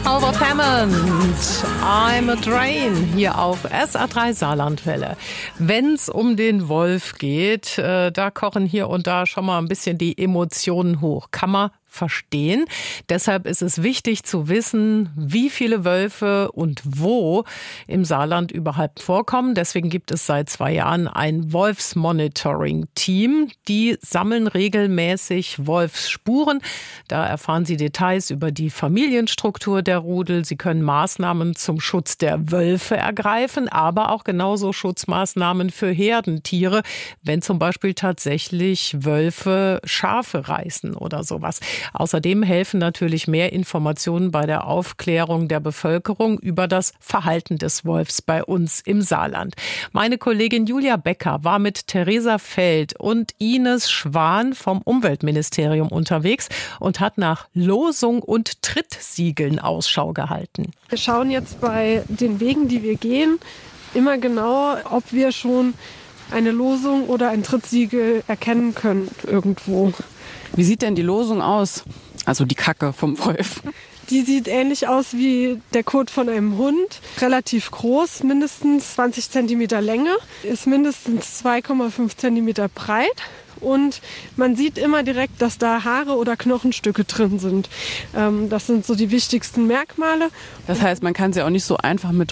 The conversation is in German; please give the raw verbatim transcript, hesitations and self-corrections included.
Albert Hammond, I'm a Train, hier auf S A drei Saarlandwelle. Wenn es um den Wolf geht, äh, da kochen hier und da schon mal ein bisschen die Emotionen hoch. Kann man verstehen. Deshalb ist es wichtig zu wissen, wie viele Wölfe und wo im Saarland überhaupt vorkommen. Deswegen gibt es seit zwei Jahren ein Wolfsmonitoring-Team. Die sammeln regelmäßig Wolfsspuren. Da erfahren sie Details über die Familienstruktur der Rudel. Sie können Maßnahmen zum Schutz der Wölfe ergreifen, aber auch genauso Schutzmaßnahmen für Herdentiere, wenn zum Beispiel tatsächlich Wölfe Schafe reißen oder sowas. Außerdem helfen natürlich mehr Informationen bei der Aufklärung der Bevölkerung über das Verhalten des Wolfs bei uns im Saarland. Meine Kollegin Julia Becker war mit Theresa Feld und Ines Schwan vom Umweltministerium unterwegs und hat nach Losung und Trittsiegeln Ausschau gehalten. Wir schauen jetzt bei den Wegen, die wir gehen, immer genau, ob wir schon eine Losung oder ein Trittsiegel erkennen können irgendwo. Wie sieht denn die Losung aus? Also die Kacke vom Wolf. Die sieht ähnlich aus wie der Kot von einem Hund. Relativ groß, mindestens zwanzig Zentimeter Länge, ist mindestens zwei Komma fünf Zentimeter breit. Und man sieht immer direkt, dass da Haare oder Knochenstücke drin sind. Das sind so die wichtigsten Merkmale. Das heißt, man kann sie auch nicht so einfach mit